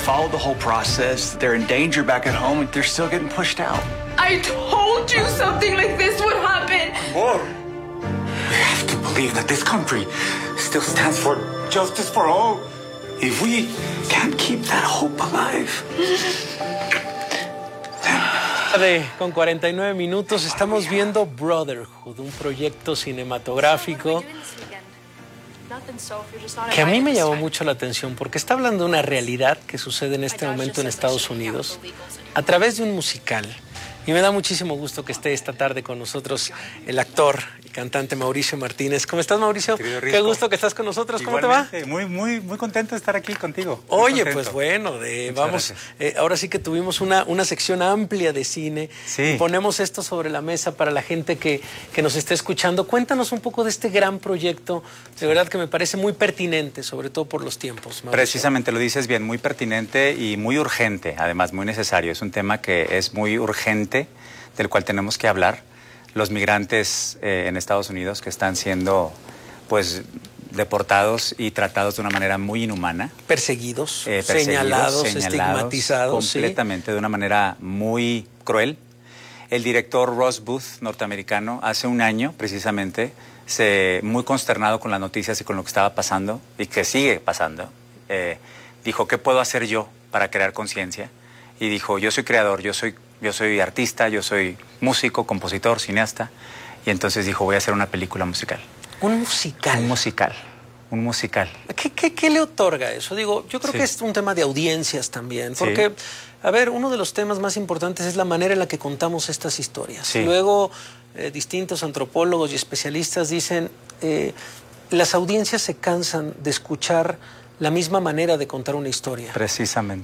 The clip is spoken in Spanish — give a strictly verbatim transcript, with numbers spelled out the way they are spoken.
followed the whole process. They're in danger back at home, and they're still getting pushed out. I told you something like this would happen. More. We have to believe that this country still stands for justice for all. If we can't keep that hope alive. De, con cuarenta y nueve minutos estamos viendo Brotherhood, un proyecto cinematográfico que a mí me llamó mucho la atención porque está hablando de una realidad que sucede en este momento en Estados Unidos a través de un musical. Y me da muchísimo gusto que esté esta tarde con nosotros el actor y cantante Mauricio Martínez. ¿Cómo estás, Mauricio? Qué gusto que estás con nosotros. ¿Cómo Igualmente, te va? Muy, muy, muy contento de estar aquí contigo. Oye, pues bueno, de, vamos, eh, ahora sí que tuvimos una, una sección amplia de cine. Sí. Y ponemos esto sobre la mesa para la gente que, que nos esté escuchando. Cuéntanos un poco de este gran proyecto, de verdad que me parece muy pertinente, sobre todo por los tiempos, Mauricio. Precisamente lo dices bien, muy pertinente y muy urgente, además muy necesario. Es un tema que es muy urgente, del cual tenemos que hablar. Los migrantes eh, en Estados Unidos que están siendo, pues, deportados y tratados de una manera muy inhumana. Perseguidos, eh, perseguidos señalados, señalados, estigmatizados. completamente, ¿sí? de una manera muy cruel. El director Ross Booth, norteamericano, hace un año, precisamente, se, muy consternado con las noticias y con lo que estaba pasando, y que sigue pasando, eh, dijo, ¿qué puedo hacer yo para crear conciencia? Y dijo, yo soy creador, yo soy, yo soy artista, yo soy músico, compositor, cineasta. Y entonces dijo, voy a hacer una película musical. Un musical. Un musical, un musical. ¿Qué, qué, qué le otorga eso? Digo, yo creo Sí. que es un tema de audiencias también, Sí. porque, a ver, uno de los temas más importantes es la manera en la que contamos estas historias. Sí. Luego, eh, distintos antropólogos y especialistas dicen, eh, las audiencias se cansan de escuchar la misma manera de contar una historia. Precisamente.